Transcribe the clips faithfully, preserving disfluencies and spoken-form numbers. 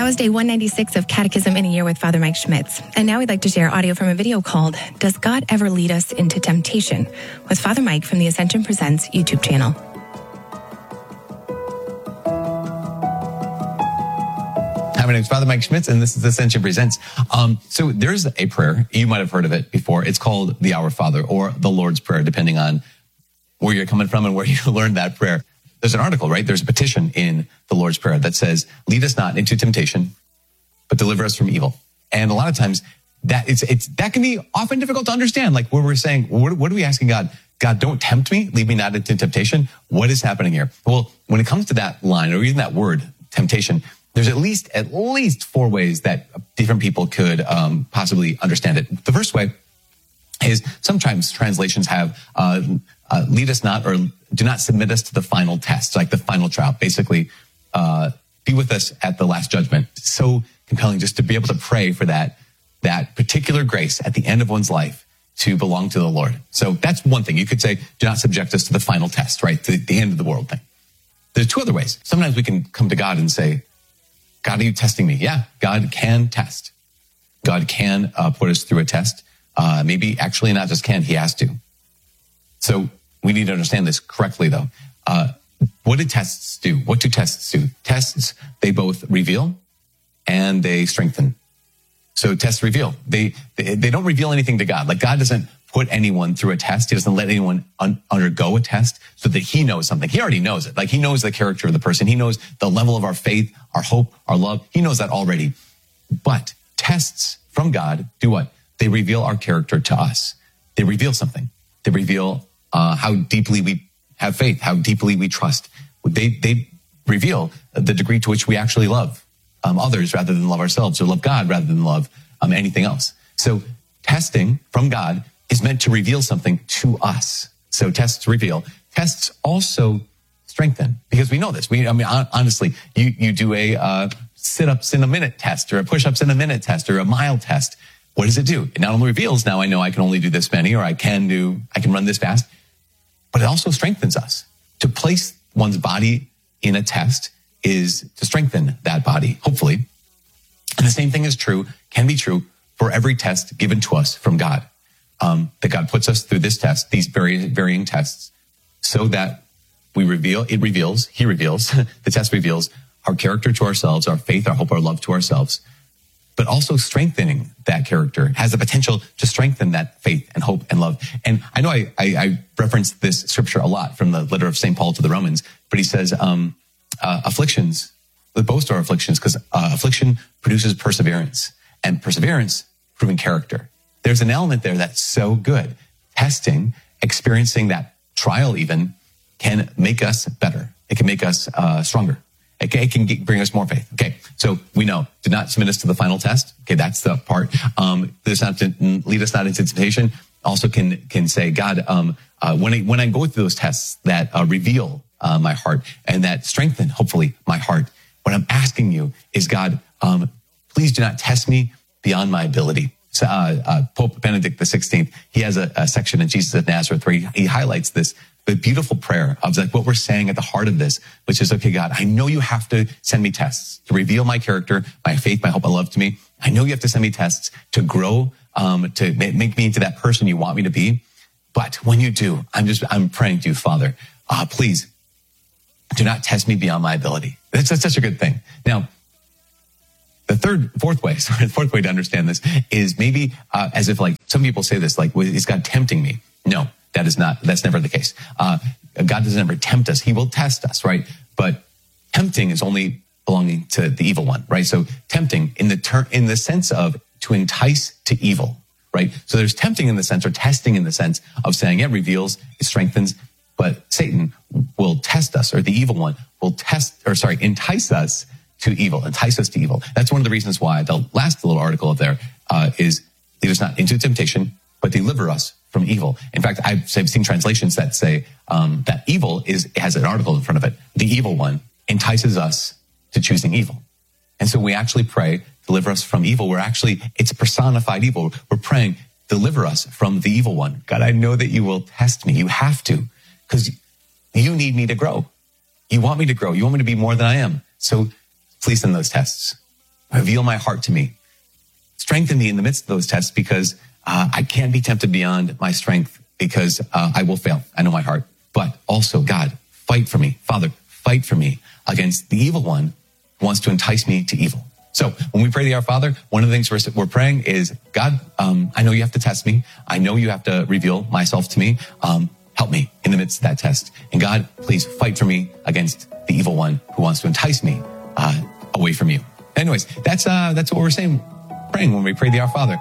was day one ninety-six of Catechism in a Year with Father Mike Schmitz. And now we'd like to share audio from a video called, Does God Ever Lead Us into Temptation? With Father Mike from the Ascension Presents YouTube channel. Hi, my name is Father Mike Schmitz, and this is Ascension Presents. Um, so there's a prayer, you might have heard of it before. It's called the Our Father or the Lord's Prayer, depending on where you're coming from and where you learned that prayer. There's an article, right? There's a petition in the Lord's Prayer that says, lead us not into temptation, but deliver us from evil. And a lot of times that it's, it's, that can be often difficult to understand. Like where we're saying, what, what are we asking God? God, don't tempt me. Lead me not into temptation. What is happening here? Well, when it comes to that line or even that word, temptation, there's at least, at least four ways that different people could um, possibly understand it. The first way is sometimes translations have, uh, uh, lead us not or do not submit us to the final test, like the final trial. Basically, uh, be with us at the last judgment. So compelling just to be able to pray for that, that particular grace at the end of one's life to belong to the Lord. So that's one thing. You could say, do not subject us to the final test, right? The, the end of the world thing. There's two other ways. Sometimes we can come to God and say, God, are you testing me? Yeah, God can test. God can uh, put us through a test. Uh, maybe actually not just can, he has to. So we need to understand this correctly, though. Uh, what do tests do? What do tests do? Tests, they both reveal and they strengthen. So tests reveal. They, they, they don't reveal anything to God. Like God doesn't put anyone through a test. He doesn't let anyone un- undergo a test so that he knows something. He already knows it. Like he knows the character of the person. He knows the level of our faith, our hope, our love. He knows that already. But tests from God do what? They reveal our character to us. They reveal something. They reveal uh, how deeply we have faith, how deeply we trust. They, they reveal the degree to which we actually love um, others rather than love ourselves, or love God rather than love um, anything else. So testing from God is meant to reveal something to us. So tests reveal. Tests also strengthen, because we know this. We, I mean, honestly, you, you do a uh, sit-ups in a minute test or a push-ups in a minute test or a mile test. What does it do? It not only reveals, now I know I can only do this many, or I can do, I can run this fast, but it also strengthens us. To place one's body in a test is to strengthen that body, hopefully. And the same thing is true, can be true for every test given to us from God. Um, that God puts us through this test, these very varying tests, so that we reveal, it reveals, he reveals, the test reveals our character to ourselves, our faith, our hope, our love to ourselves, but also strengthening that character has the potential to strengthen that faith and hope and love. And I know I, I, I referenced this scripture a lot from the letter of Saint Paul to the Romans, but he says, um, uh, afflictions, the boast are afflictions, because uh, affliction produces perseverance, and perseverance proving character. There's an element there that's so good. Testing, experiencing that trial even, can make us better. It can make us uh, stronger. It can, it can get, bring us more faith. Okay, so we know, do not submit us to the final test. Okay, that's the part. Um, lead us not, to, lead us not into temptation. Also can can say, God, um, uh, when I when I go through those tests that uh, reveal uh, my heart and that strengthen, hopefully, my heart, what I'm asking you is, God, um, please do not test me beyond my ability. So, uh, uh, Pope Benedict the sixteenth, he has a, a section in Jesus of Nazareth where he, he highlights this, the beautiful prayer of like what we're saying at the heart of this, which is, okay, God, I know you have to send me tests to reveal my character, my faith, my hope, my love to me. I know you have to send me tests to grow, um, to make me into that person you want me to be. But when you do, I'm just, I'm praying to you, Father, uh, please do not test me beyond my ability. That's, that's such a good thing. Now, the third, fourth way, sorry, the fourth way to understand this is maybe uh, as if like some people say this, like, well, is God tempting me? No, that is not, that's never the case. Uh, God doesn't ever tempt us. He will test us, right? But tempting is only belonging to the evil one, right? So tempting in the ter- in the sense of to entice to evil, right? So there's tempting in the sense, or testing in the sense of saying it reveals, it strengthens, but Satan will test us, or the evil one will test, or sorry, entice us to evil, entice us to evil. That's one of the reasons why the last little article up there uh, is lead us not into temptation, but deliver us from evil. In fact, I've seen translations that say um, that evil is it has an article in front of it. The evil one entices us to choosing evil. And so we actually pray, deliver us from evil. We're actually, it's a personified evil. We're praying, deliver us from the evil one. God, I know that you will test me. You have to, because you need me to grow. You want me to grow. You want me to be more than I am. So please send those tests. reveal my heart to me. Strengthen me in the midst of those tests, because uh, I can't be tempted beyond my strength, because uh, I will fail. I know my heart. But also, God, fight for me. Father, fight for me against the evil one who wants to entice me to evil. So when we pray the Our Father, one of the things we're, we're praying is, God, um, I know you have to test me. I know you have to reveal myself to me. Um, help me in the midst of that test. And God, please fight for me against the evil one who wants to entice me uh, away from you. Anyways, that's uh, that's what we're saying, praying when we pray the Our Father.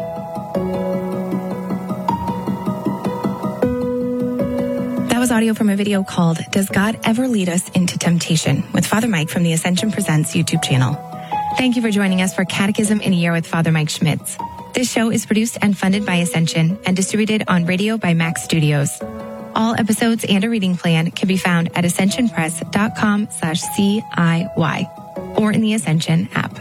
That was audio from a video called Does God Ever Lead Us into Temptation? With Father Mike from the Ascension Presents YouTube channel. Thank you for joining us for Catechism in a Year with Father Mike Schmitz. This show is produced and funded by Ascension and distributed on radio by Max Studios. All episodes and a reading plan can be found at ascensionpress.com slash CIY or in the Ascension app.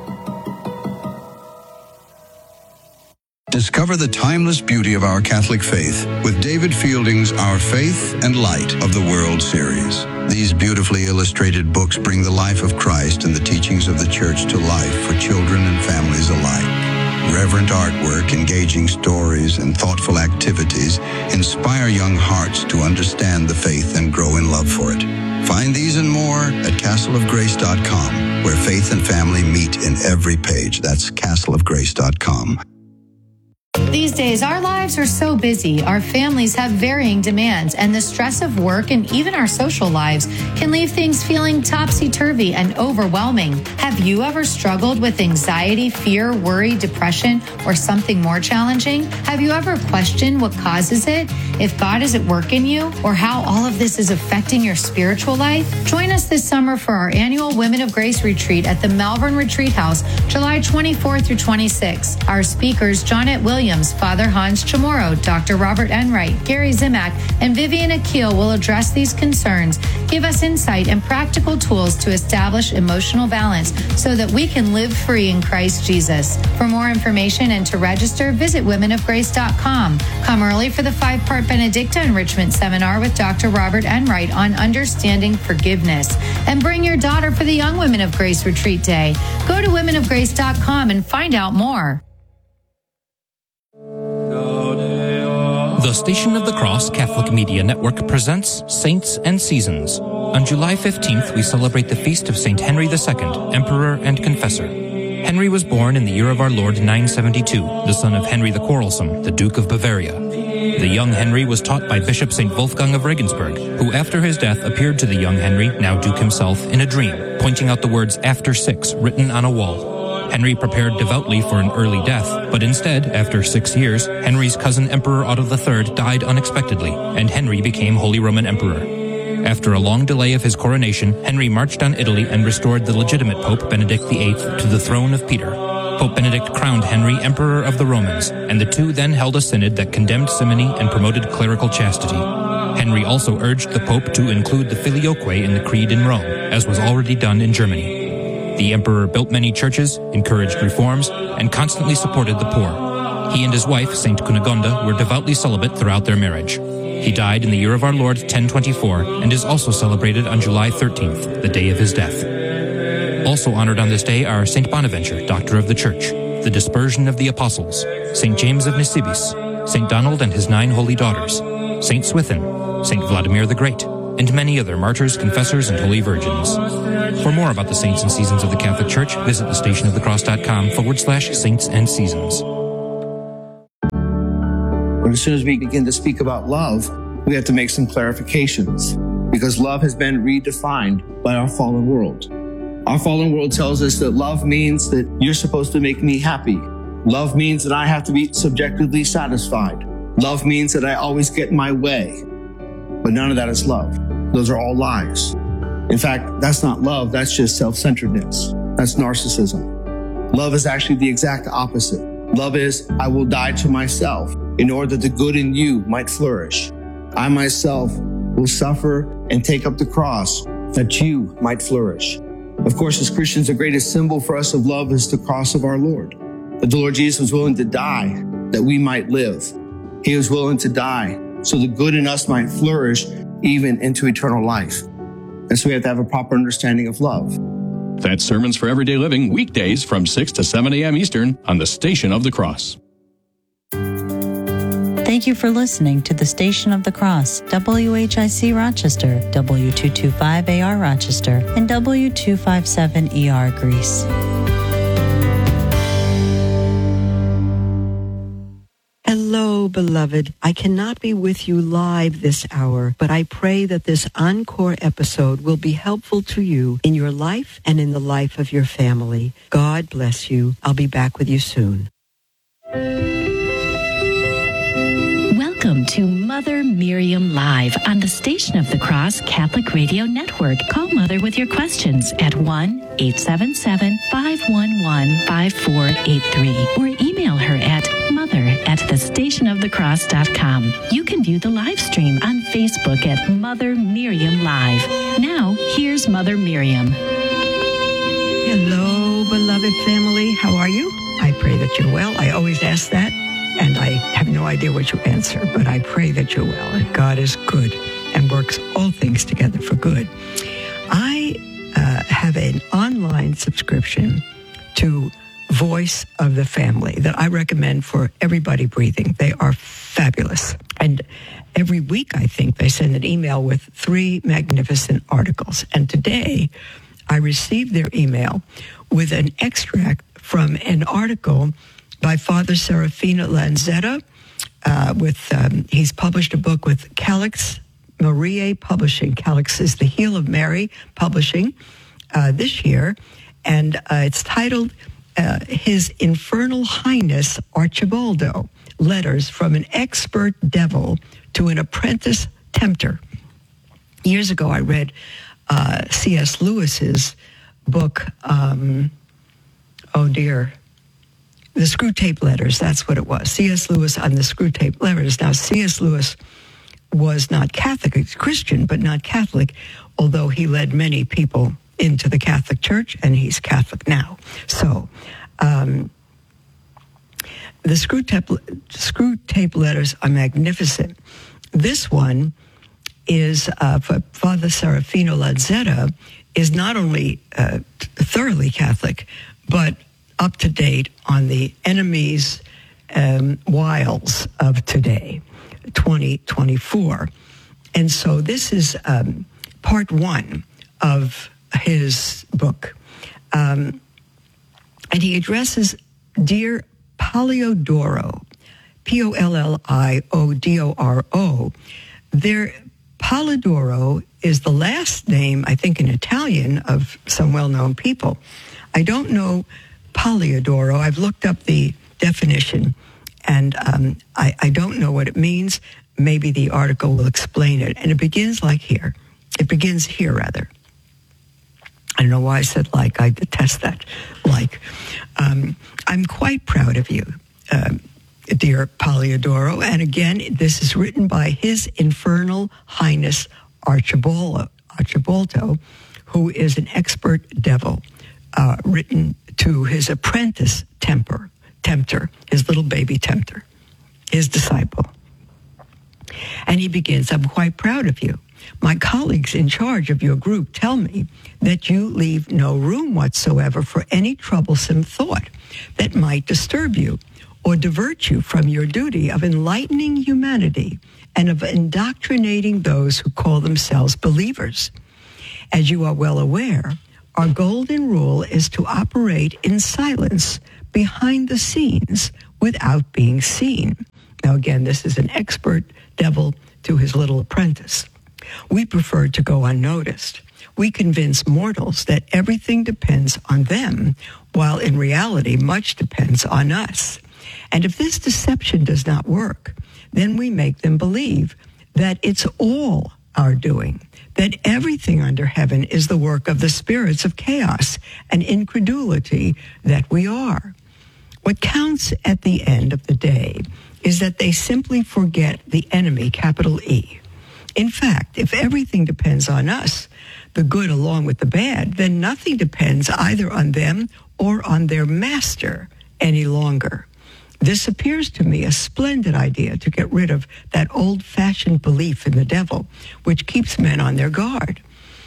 Discover the timeless beauty of our Catholic faith with David Fielding's Our Faith and Light of the World series. These beautifully illustrated books bring the life of Christ and the teachings of the Church to life for children and families alike. Reverent artwork, engaging stories, and thoughtful activities inspire young hearts to understand the faith and grow in love for it. Find these and more at castle of grace dot com, where faith and family meet in every page. That's castle of grace dot com. These days, our lives are so busy, our families have varying demands, and the stress of work and even our social lives can leave things feeling topsy-turvy and overwhelming. Have you ever struggled with anxiety, fear, worry, depression, or something more challenging? Have you ever questioned what causes it, if God is at work in you, or how all of this is affecting your spiritual life? Join us this summer for our annual Women of Grace Retreat at the Malvern Retreat House, July twenty-fourth through twenty-sixth. Our speakers, Johnette Williams, Father Hans Chamorro, Doctor Robert Enright, Gary Zimak, and Vivian Akil will address these concerns, give us insight and practical tools to establish emotional balance so that we can live free in Christ Jesus. For more information and to register, visit women of grace dot com. Come early for the five-part Benedicta Enrichment Seminar with Doctor Robert Enright on understanding forgiveness. And bring your daughter for the Young Women of Grace Retreat Day. Go to women of grace dot com and find out more. The Station of the Cross Catholic Media Network presents Saints and Seasons. On July fifteenth, we celebrate the feast of Saint Henry the Second, Emperor and Confessor. Henry was born in the year of our Lord nine seventy-two, the son of Henry the Quarrelsome, the Duke of Bavaria. The young Henry was taught by Bishop Saint Wolfgang of Regensburg, who after his death appeared to the young Henry, now Duke himself, in a dream, pointing out the words after six written on a wall. Henry prepared devoutly for an early death, but instead, after six years, Henry's cousin Emperor Otto the Third died unexpectedly, and Henry became Holy Roman Emperor. After a long delay of his coronation, Henry marched on Italy and restored the legitimate Pope Benedict the Eighth to the throne of Peter. Pope Benedict crowned Henry Emperor of the Romans, and the two then held a synod that condemned simony and promoted clerical chastity. Henry also urged the Pope to include the Filioque in the Creed in Rome, as was already done in Germany. The emperor built many churches, encouraged reforms, and constantly supported the poor. He and his wife, Saint Cunegonda, were devoutly celibate throughout their marriage. He died in the year of our Lord ten twenty-four and is also celebrated on July thirteenth, the day of his death. Also honored on this day are Saint Bonaventure, Doctor of the Church, the Dispersion of the Apostles, Saint James of Nisibis, Saint Donald and his nine holy daughters, Saint Swithin, Saint Vladimir the Great, and many other martyrs, confessors, and holy virgins. For more about the saints and seasons of the Catholic Church, visit thestationofthecross.com forward slash saints and seasons. But as soon as we begin to speak about love, we have to make some clarifications, because love has been redefined by our fallen world. Our fallen world tells us that love means that you're supposed to make me happy. Love means that I have to be subjectively satisfied. Love means that I always get my way. But none of that is love. Those are all lies. In fact, that's not love. That's just self-centeredness. That's narcissism. Love is actually the exact opposite. Love is, I will die to myself in order that the good in you might flourish. I myself will suffer and take up the cross that you might flourish. Of course, as Christians, the greatest symbol for us of love is the cross of our Lord. That the Lord Jesus was willing to die that we might live. He was willing to die so the good in us might flourish even into eternal life. And so we have to have a proper understanding of love. That's Sermons for Everyday Living, weekdays from six to seven a.m. Eastern on the Station of the Cross. Thank you for listening to the Station of the Cross, W H I C Rochester, W two twenty-five A R Rochester, and W two fifty-seven E R Greece. Hello, beloved. I cannot be with you live this hour, but I pray that this encore episode will be helpful to you in your life and in the life of your family. God bless you. I'll be back with you soon. Welcome to Mother Miriam Live on the Station of the Cross Catholic Radio Network. Call Mother with your questions at one eight seven seven, five one one, five four eight three or email her at mother at the station of the cross dot com. You can view the live stream on Facebook at Mother Miriam Live. Now, here's Mother Miriam. Hello, beloved family. How are you? I pray that you're well. I always ask that, and I have no idea what you answer, but I pray that you're well, and God is good and works all things together for good. I uh, have an online subscription to Voice of the Family that I recommend for everybody breathing. They are fabulous. And every week, I think, they send an email with three magnificent articles. And today, I received their email with an extract from an article by Father Serafino Lanzetta. Uh, with um, he's published a book with Calix Mariae Publishing. Calix is the Heel of Mary Publishing uh, this year. And uh, it's titled uh, His Infernal Highness Archibaldo, Letters from an Expert Devil to an Apprentice Tempter. Years ago, I read uh, C S Lewis's book, um, oh dear, The Screwtape Letters, that's what it was. C S Lewis on the Screwtape Letters. Now, C S Lewis was not Catholic, he's Christian, but not Catholic, although he led many people into the Catholic Church, and he's Catholic now. So, um, the Screwtape, Screwtape Letters are magnificent. This one is, uh, for Father Serafino Lanzetta, is not only uh, thoroughly Catholic, but up to date on the enemy's um, wiles of today, twenty twenty-four. And so this is um, part one of his book. Um, and he addresses Dear Poliodoro, P O L L I O D O R O. Their Polidoro is the last name, I think, in Italian of some well-known people. I don't know Poliodoro. I've looked up the definition, and um, I, I don't know what it means. Maybe the article will explain it. And it begins like here. It begins here, rather. I don't know why I said like. I detest that. Like. Um, I'm quite proud of you, uh, dear Poliodoro. And again, this is written by His Infernal Highness Archibaldo, Archibaldo, who is an expert devil, uh, written to his apprentice temper, tempter, his little baby tempter, his disciple. And he begins, I'm quite proud of you. My colleagues in charge of your group tell me that you leave no room whatsoever for any troublesome thought that might disturb you or divert you from your duty of enlightening humanity and of indoctrinating those who call themselves believers. As you are well aware, our golden rule is to operate in silence behind the scenes without being seen. Now, again, this is an expert devil to his little apprentice. We prefer to go unnoticed. We convince mortals that everything depends on them, while in reality, much depends on us. And if this deception does not work, then we make them believe that it's all our doing, that everything under heaven is the work of the spirits of chaos and incredulity that we are. What counts at the end of the day is that they simply forget the enemy, capital E. In fact, if everything depends on us, the good along with the bad, then nothing depends either on them or on their master any longer. This appears to me a splendid idea to get rid of that old-fashioned belief in the devil, which keeps men on their guard.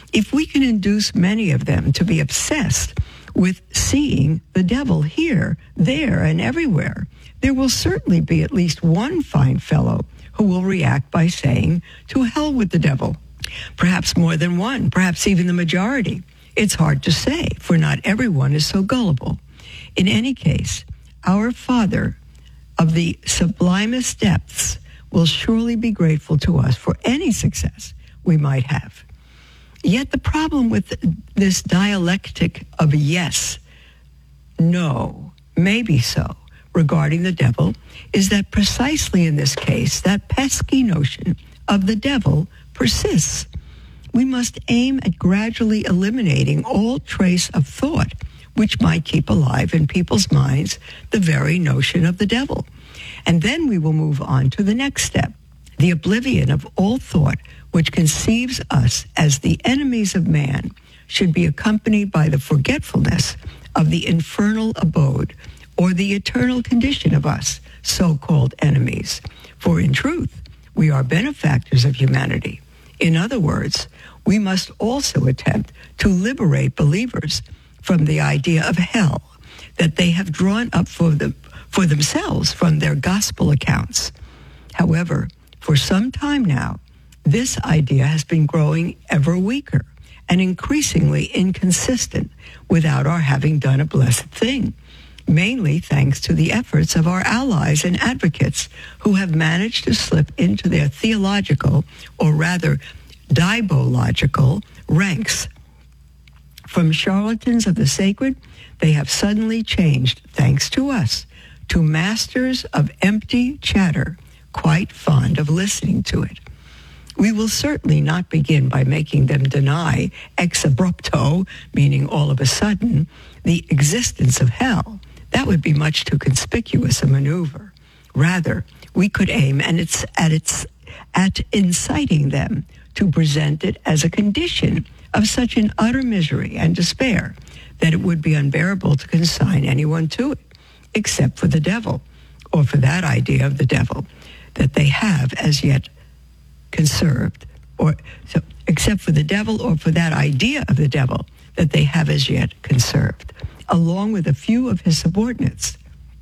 If we can induce many of them to be obsessed with seeing the devil here, there, and everywhere, there will certainly be at least one fine fellow who will react by saying, to hell with the devil. Perhaps more than one, perhaps even the majority. It's hard to say, for not everyone is so gullible. In any case, our Father of the sublimest depths will surely be grateful to us for any success we might have. Yet the problem with this dialectic of yes, no, maybe so, regarding the devil is that precisely in this case, that pesky notion of the devil persists. We must aim at gradually eliminating all trace of thought which might keep alive in people's minds the very notion of the devil. And then we will move on to the next step, the oblivion of all thought which conceives us as the enemies of man should be accompanied by the forgetfulness of the infernal abode or the eternal condition of us, so-called enemies. For in truth, we are benefactors of humanity. In other words, we must also attempt to liberate believers from the idea of hell that they have drawn up for them, for themselves from their gospel accounts. However, for some time now, this idea has been growing ever weaker and increasingly inconsistent without our having done a blessed thing, mainly thanks to the efforts of our allies and advocates who have managed to slip into their theological, or rather dibological, ranks. From charlatans of the sacred, they have suddenly changed, thanks to us, to masters of empty chatter, quite fond of listening to it. We will certainly not begin by making them deny ex abrupto, meaning all of a sudden, the existence of hell. That would be much too conspicuous a maneuver. Rather, we could aim at its, at its, at inciting them to present it as a condition of such an utter misery and despair that it would be unbearable to consign anyone to it, except for the devil, or for that idea of the devil that they have as yet conserved, or so, except for the devil or for that idea of the devil that they have as yet conserved, along with a few of his subordinates.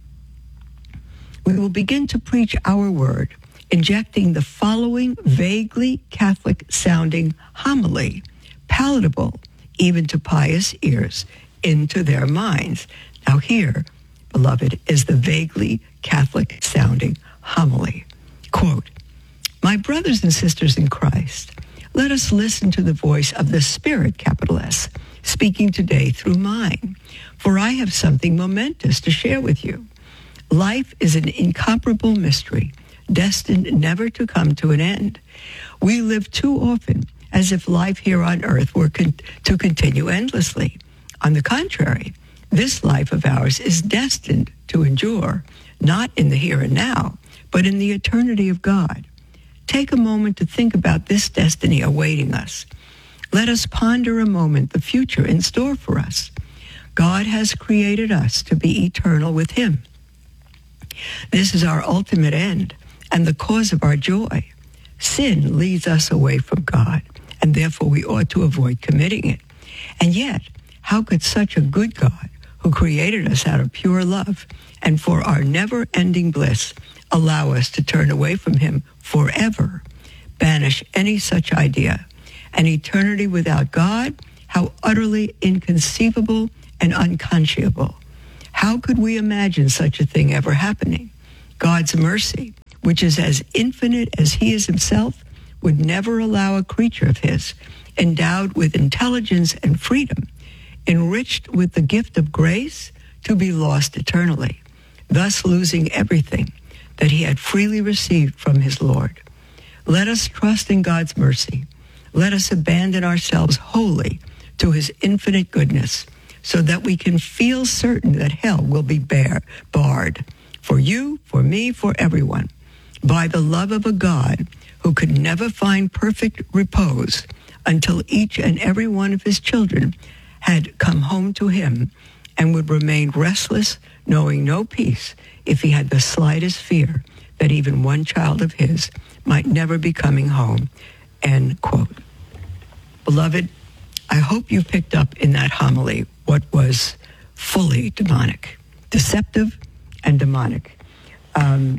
We will begin to preach our word, injecting the following vaguely Catholic-sounding homily, palatable even to pious ears, into their minds. Now here, beloved, is the vaguely Catholic-sounding homily. Quote, "My brothers and sisters in Christ, let us listen to the voice of the Spirit, capital S, speaking today through mine, for I have something momentous to share with you. Life is an incomparable mystery, destined never to come to an end. We live too often as if life here on earth were con- to continue endlessly. On the contrary, this life of ours is destined to endure, not in the here and now, but in the eternity of God. Take a moment to think about this destiny awaiting us. Let us ponder a moment the future in store for us. God has created us to be eternal with him. This is our ultimate end and the cause of our joy. Sin leads us away from God, and therefore we ought to avoid committing it. And yet, how could such a good God, who created us out of pure love and for our never-ending bliss, allow us to turn away from him forever? Banish any such idea. An eternity without God, how utterly inconceivable and unconscionable. How could we imagine such a thing ever happening? God's mercy, which is as infinite as he is himself, would never allow a creature of his, endowed with intelligence and freedom, enriched with the gift of grace, to be lost eternally, thus losing everything that he had freely received from his Lord. Let us trust in God's mercy. Let us abandon ourselves wholly to his infinite goodness, so that we can feel certain that hell will be bare, barred, for you, for me, for everyone, by the love of a God who could never find perfect repose until each and every one of his children had come home to him, and would remain restless, knowing no peace, if he had the slightest fear that even one child of his might never be coming home." End quote. Beloved, I hope you picked up in that homily what was fully demonic, deceptive and demonic. Um,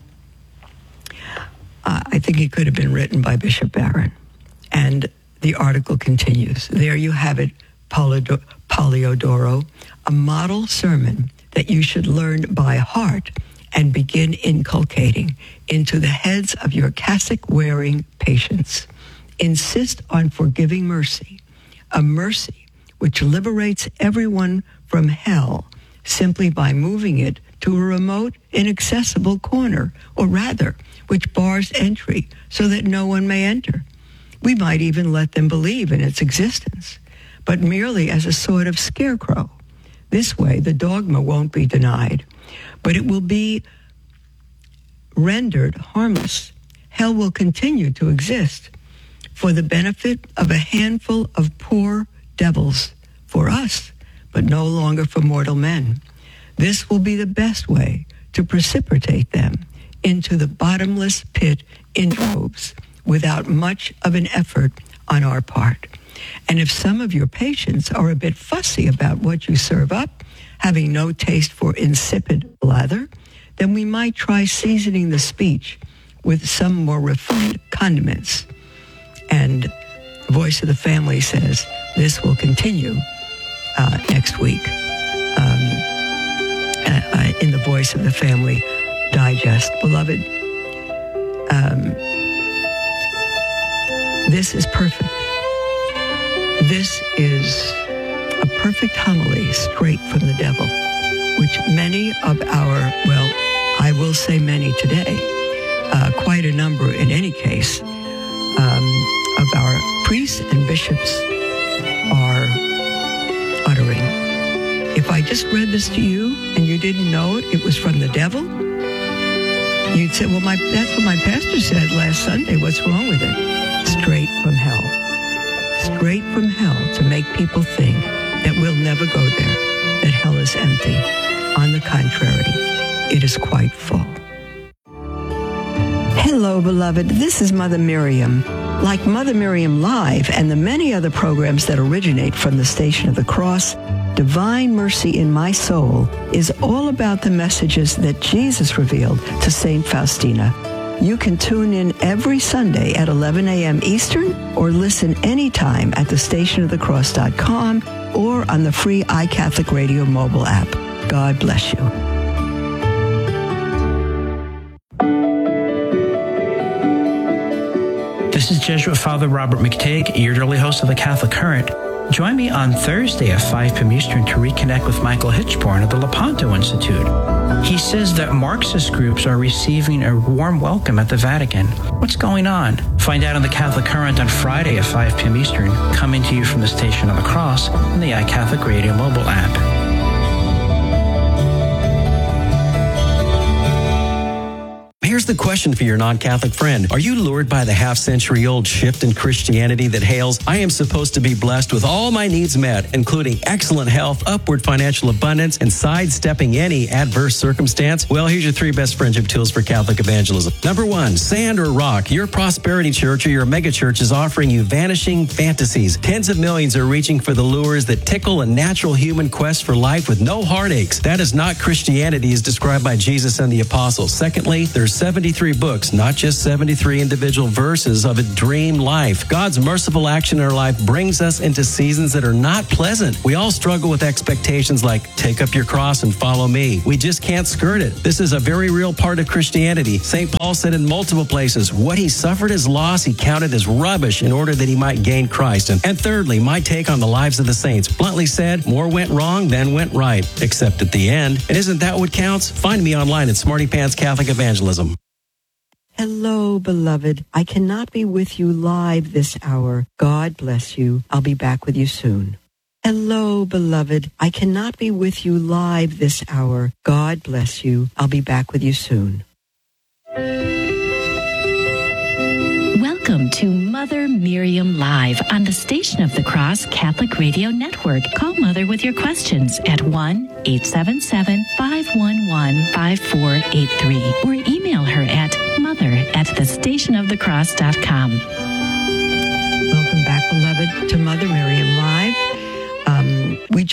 I think it could have been written by Bishop Barron. And the article continues. There you have it, Poliodoro, a model sermon that you should learn by heart and begin inculcating into the heads of your cassock-wearing patients. Insist on forgiving mercy, a mercy which liberates everyone from hell simply by moving it to a remote, inaccessible corner, or rather, which bars entry so that no one may enter. We might even let them believe in its existence, but merely as a sort of scarecrow. This way, the dogma won't be denied, but it will be rendered harmless. Hell will continue to exist for the benefit of a handful of poor devils, for us, but no longer for mortal men. This will be the best way to precipitate them into the bottomless pit in droves without much of an effort on our part. And if some of your patients are a bit fussy about what you serve up, having no taste for insipid blather, then we might try seasoning the speech with some more refined condiments. And Voice of the Family says this will continue uh, next week um, uh, in the Voice of the Family Digest. Beloved, um, this is perfect. This is a perfect homily straight from the devil, which many of our, well, I will say many today, uh, quite a number in any case, um, of our priests and bishops are uttering. If I just read this to you and you didn't know it, it was from the devil, you'd say, well, my, that's what my pastor said last Sunday. What's wrong with it? Straight from hell. Straight from hell to make people think that we'll never go there, that hell is empty. On the contrary, it is quite full. Hello, beloved. This is Mother Miriam. Like Mother Miriam Live and the many other programs that originate from the Station of the Cross, Divine Mercy in My Soul is all about the messages that Jesus revealed to Saint Faustina. You can tune in every Sunday at eleven a.m. Eastern or listen anytime at the station of the cross dot com or on the free iCatholic Radio mobile app. God bless you. This is Jesuit Father Robert McTigg, yearly host of the Catholic Current. Join me on Thursday at five p.m. Eastern to reconnect with Michael Hitchborn of the Lepanto Institute. He says that Marxist groups are receiving a warm welcome at the Vatican. What's going on? Find out on the Catholic Current on Friday at five p.m. Eastern, coming to you from the Station of the Cross and the iCatholic Radio mobile app. Here's the question for your non-Catholic friend. Are you lured by the half-century-old shift in Christianity that hails, I am supposed to be blessed with all my needs met, including excellent health, upward financial abundance, and sidestepping any adverse circumstance? Well, here's your three best friendship tools for Catholic evangelism. Number one, Sand or Rock. Your prosperity church or your megachurch is offering you vanishing fantasies. Tens of millions are reaching for the lures that tickle a natural human quest for life with no heartaches. That is not Christianity as described by Jesus and the apostles. Secondly, there's seventy-three books, not just seventy-three individual verses of a dream life. God's merciful action in our life brings us into seasons that are not pleasant. We all struggle with expectations like, take up your cross and follow me. We just can't skirt it. This is a very real part of Christianity. Saint Paul said in multiple places, what he suffered as loss, he counted as rubbish in order that he might gain Christ. And, and thirdly, my take on the lives of the saints. Bluntly said, more went wrong than went right, except at the end. And isn't that what counts? Find me online at Smarty Pants Catholic Evangelism. Hello, beloved. I cannot be with you live this hour. God bless you. I'll be back with you soon. Hello, beloved. I cannot be with you live this hour. God bless you. I'll be back with you soon. Welcome to Mother Miriam Live on the Station of the Cross Catholic Radio Network. Call Mother with your questions at one eight seven seven, five one one, five four eight three or email her at mother at the station of the cross dot com. Welcome back, beloved, to Mother Miriam Live.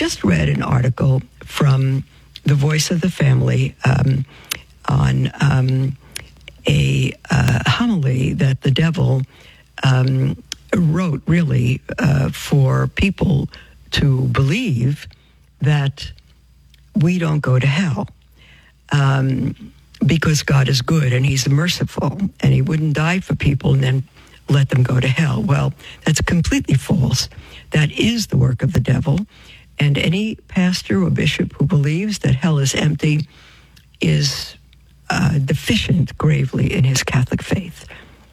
just read an article from the Voice of the Family um, on um, a uh, homily that the devil um, wrote, really, uh, for people to believe that we don't go to hell um, because God is good and he's merciful and he wouldn't die for people and then let them go to hell. Well, that's completely false. That is the work of the devil. And any pastor or bishop who believes that hell is empty is uh, deficient gravely in his Catholic faith.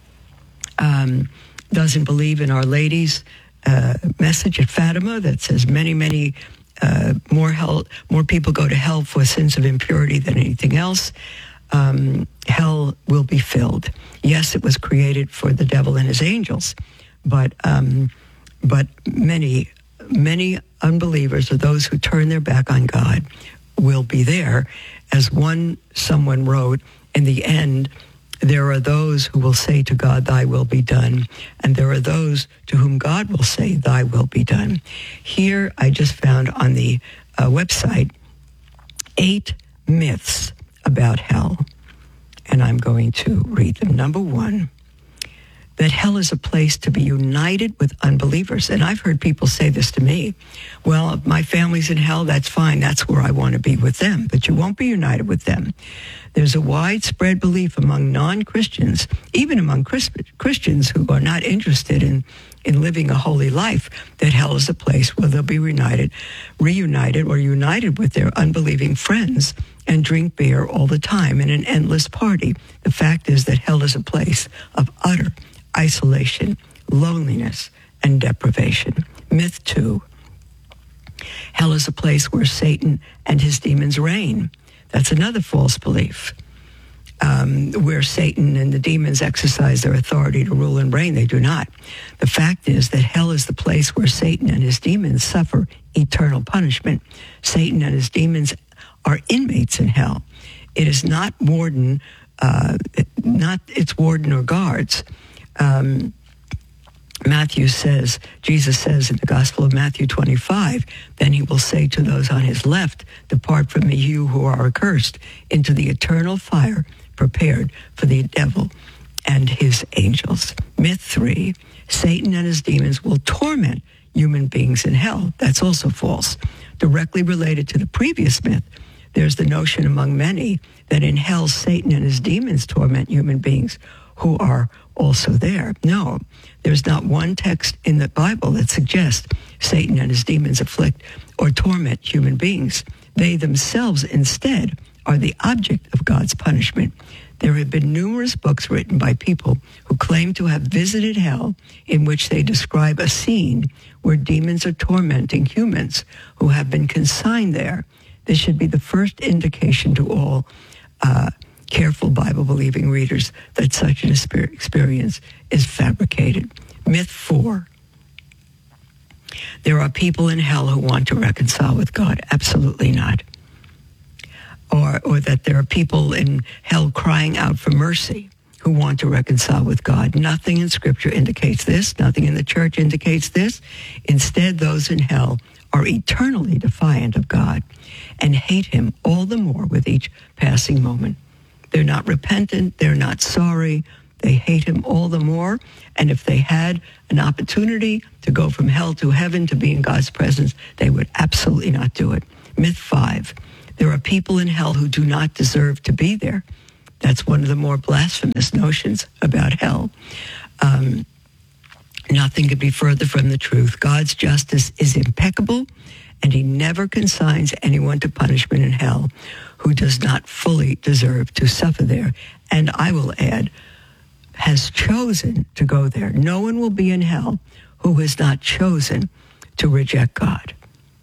Um, doesn't believe in Our Lady's uh, message at Fatima that says many, many uh, more hell, more people go to hell for sins of impurity than anything else. Um, hell will be filled. Yes, it was created for the devil and his angels, but um, but many, many unbelievers or those who turn their back on God will be there. As one someone wrote, in the end, there are those who will say to God, thy will be done, and there are those to whom God will say, thy will be done. Here, I just found on the uh, website eight myths about hell, and I'm going to read them. Number one, that hell is a place to be united with unbelievers. And I've heard people say this to me. Well, if my family's in hell, that's fine. That's where I want to be with them. But you won't be united with them. There's a widespread belief among non-Christians, even among Christ- Christians who are not interested in, in living a holy life, that hell is a place where they'll be reunited, reunited or united with their unbelieving friends and drink beer all the time in an endless party. The fact is that hell is a place of utter isolation, loneliness, and deprivation. Myth two, hell is a place where Satan and his demons reign. That's another false belief. Um, where Satan and the demons exercise their authority to rule and reign, they do not. The fact is that hell is the place where Satan and his demons suffer eternal punishment. Satan and his demons are inmates in hell. It is not warden, uh, not its warden or guards. Um, Matthew says, Jesus says in the Gospel of Matthew twenty-five, then he will say to those on his left, depart from me, you who are accursed, into the eternal fire prepared for the devil and his angels. Myth three, Satan and his demons will torment human beings in hell. That's also false. Directly related to the previous myth, there's the notion among many that in hell, Satan and his demons torment human beings who are also there. No, there's not one text in the Bible that suggests Satan and his demons afflict or torment human beings. They themselves instead are the object of God's punishment. There have been numerous books written by people who claim to have visited hell in which they describe a scene where demons are tormenting humans who have been consigned there. This should be the first indication to all uh, careful Bible-believing readers that such an experience is fabricated. Myth four, there are people in hell who want to reconcile with God. Absolutely not. Or, or that there are people in hell crying out for mercy who want to reconcile with God. Nothing in Scripture indicates this. Nothing in the church indicates this. Instead, those in hell are eternally defiant of God and hate him all the more with each passing moment. They're not repentant. They're not sorry. They hate him all the more. And if they had an opportunity to go from hell to heaven to be in God's presence, they would absolutely not do it. Myth five, there are people in hell who do not deserve to be there. That's one of the more blasphemous notions about hell. Um, nothing could be further from the truth. God's justice is impeccable, and he never consigns anyone to punishment in hell who does not fully deserve to suffer there. And I will add, has chosen to go there. No one will be in hell who has not chosen to reject God.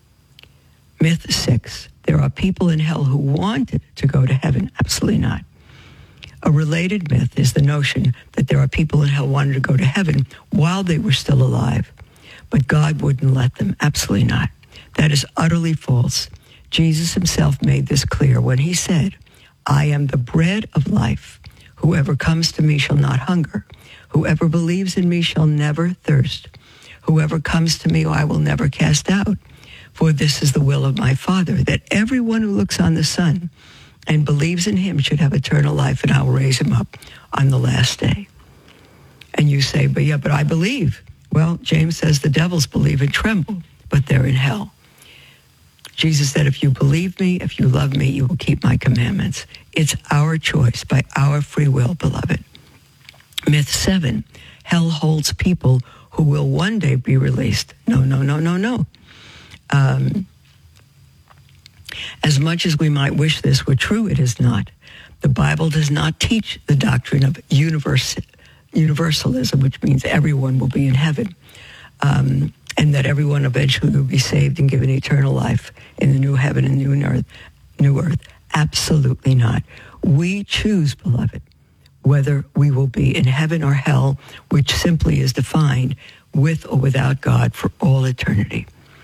Myth six, there are people in hell who wanted to go to heaven. Absolutely not. A related myth is the notion that there are people in hell who wanted to go to heaven while they were still alive, but God wouldn't let them. Absolutely not. That is utterly false. Jesus himself made this clear when he said, I am the bread of life. Whoever comes to me shall not hunger. Whoever believes in me shall never thirst. Whoever comes to me I will never cast out. For this is the will of my Father, that everyone who looks on the Son and believes in him should have eternal life, and I will raise him up on the last day. And you say, but yeah, but I believe. Well, James says the devils believe and tremble, but they're in hell. Jesus said, if you believe me, if you love me, you will keep my commandments. It's our choice by our free will, beloved. Myth seven, hell holds people who will one day be released. No, no, no, no, no. Um, as much as we might wish this were true, it is not. The Bible does not teach the doctrine of universe, universalism, which means everyone will be in heaven, um, and that everyone eventually will be saved and given eternal life in the new heaven and new earth. New earth. Absolutely not. We choose, beloved, whether we will be in heaven or hell, which simply is defined with or without God for all eternity.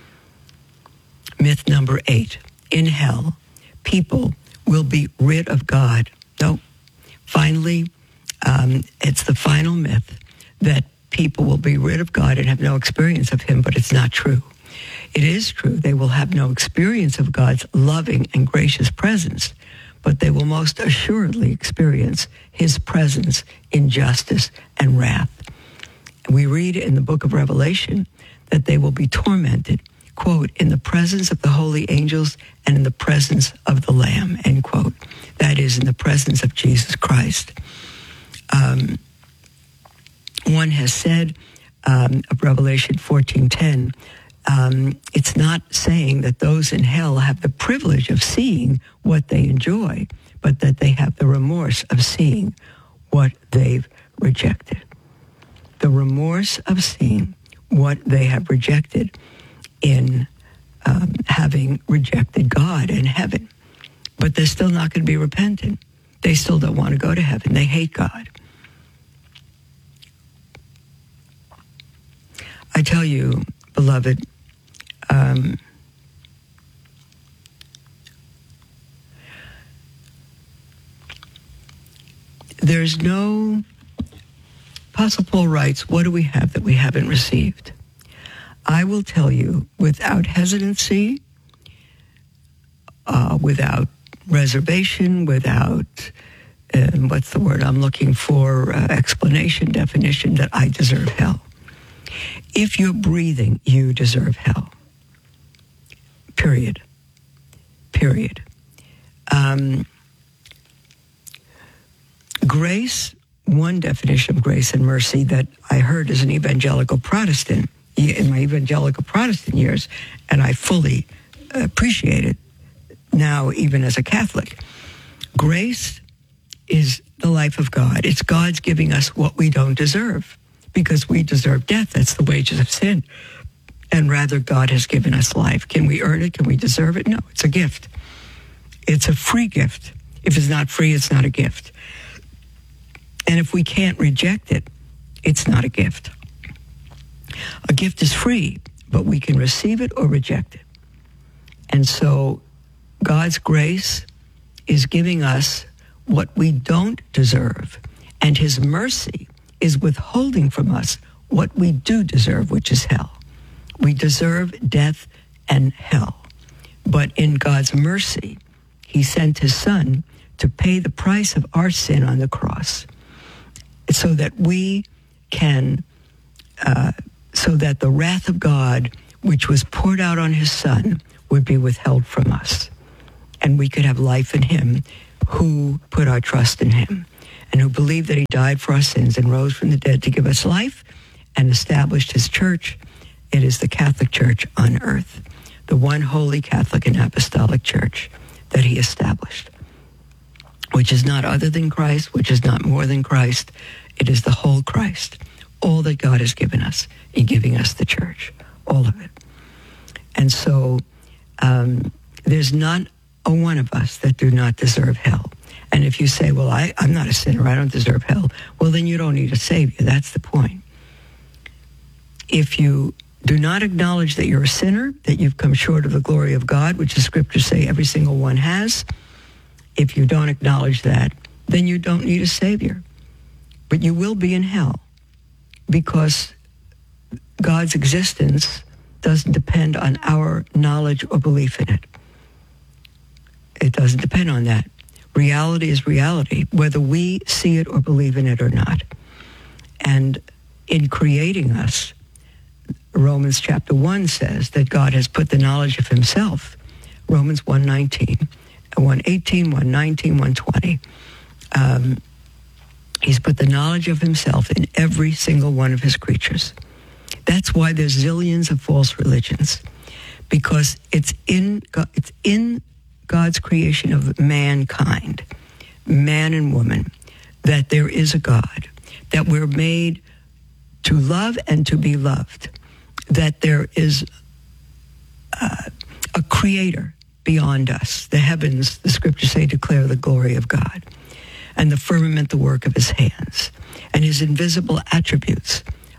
Myth number eight. In hell, people will be rid of God. No. Finally, um, it's the final myth that people will be rid of God and have no experience of him, but it's not true. It is true they will have no experience of God's loving and gracious presence, but they will most assuredly experience his presence in justice and wrath. We read in the book of Revelation that they will be tormented, quote, in the presence of the holy angels and in the presence of the Lamb, end quote. That is, in the presence of Jesus Christ. Um, one has said um, of Revelation fourteen ten, um, it's not saying that those in hell have the privilege of seeing what they enjoy, but that they have the remorse of seeing what they've rejected. The remorse of seeing what they have rejected in um, having rejected God in heaven. But they're still not going to be repentant. They still don't want to go to heaven. They hate God. I tell you, beloved, um, there's no, Apostle Paul writes, what do we have that we haven't received? I will tell you without hesitancy, uh, without reservation, without, um, what's the word I'm looking for, uh, explanation, definition, that I deserve hell. If you're breathing, you deserve hell. Period. Period. Um, grace, one definition of grace and mercy that I heard as an evangelical Protestant in my evangelical Protestant years, and I fully appreciate it now even as a Catholic. Grace is the life of God. It's God's giving us what we don't deserve, because we deserve death. That's the wages of sin. And rather, God has given us life. Can we earn it? Can we deserve it? No, it's a gift. It's a free gift. If it's not free, it's not a gift. And if we can't reject it, it's not a gift. A gift is free, but we can receive it or reject it. And so God's grace is giving us what we don't deserve, and his mercy is withholding from us what we do deserve, which is hell. We deserve death and hell. But in God's mercy, he sent his son to pay the price of our sin on the cross so that we can, uh, so that the wrath of God, which was poured out on his son, would be withheld from us. And we could have life in him who put our trust in him and who believed that he died for our sins and rose from the dead to give us life and established his church. It is the Catholic Church on earth, the one holy Catholic and apostolic church that he established, which is not other than Christ, which is not more than Christ. It is the whole Christ, all that God has given us in giving us the church, all of it. And so um, there's not a one of us that do not deserve hell. And if you say, well, I, I'm not a sinner, I don't deserve hell, well, then you don't need a savior. That's the point. If you do not acknowledge that you're a sinner, that you've come short of the glory of God, which the scriptures say every single one has, if you don't acknowledge that, then you don't need a savior. But you will be in hell, because God's existence doesn't depend on our knowledge or belief in it. It doesn't depend on that. Reality is reality, whether we see it or believe in it or not. And in creating us, Romans chapter one says that God has put the knowledge of himself, Romans one nineteen, one eighteen, one nineteen, one twenty. Um, he's put the knowledge of himself in every single one of his creatures. That's why there's zillions of false religions, because it's in God, it's in God's creation of mankind, man and woman, that there is a God, that we're made to love and to be loved, that there is uh, a creator beyond us. The heavens, the scriptures say, declare the glory of God, and the firmament the work of his hands, and his invisible attributes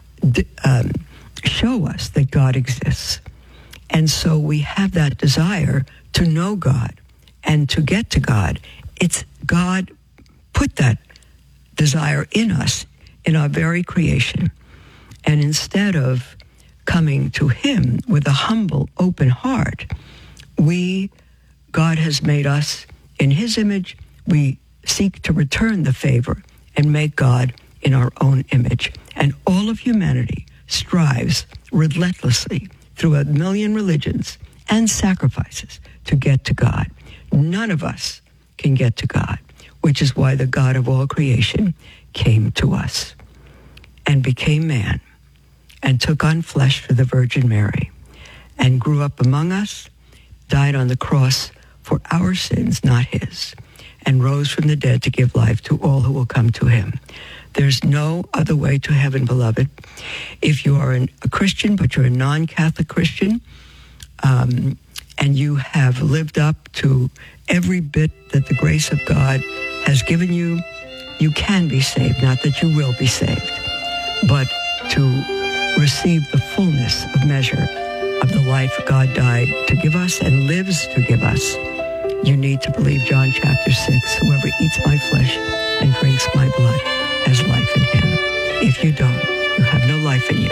um, show us that God exists. And so we have that desire to know God and to get to God. It's God put that desire in us, in our very creation. And instead of coming to him with a humble, open heart, we, God has made us in his image. We seek to return the favor and make God in our own image. And all of humanity strives relentlessly through a million religions and sacrifices to get to God. None of us can get to God, which is why the God of all creation came to us and became man and took on flesh for the Virgin Mary and grew up among us, died on the cross for our sins, not his, and rose from the dead to give life to all who will come to him. There's no other way to heaven, beloved. If you are an, a Christian, but you're a non-Catholic Christian, um, and you have lived up to every bit that the grace of God has given you, you can be saved. Not that you will be saved, but to receive the fullness of measure of the life God died to give us and lives to give us. You need to believe John chapter six, whoever eats my flesh and drinks my blood has life in him. If you don't, you have no life in you.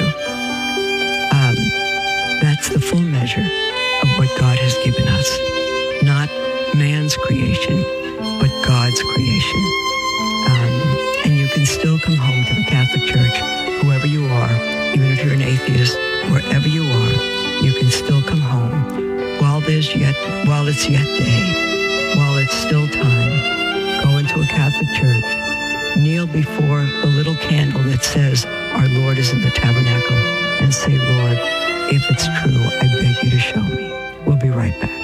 Um, that's the full measure of what God has given us. Not man's creation, but God's creation. Um, and you can still come home to the Catholic Church, whoever you are, even if you're an atheist, wherever you are, you can still come home while there's yet, while it's yet day, while it's still time. Go into a Catholic church, kneel before the little candle that says, "Our Lord is in the tabernacle," and say, "Lord, if it's true, I beg you to show me." We'll be right back.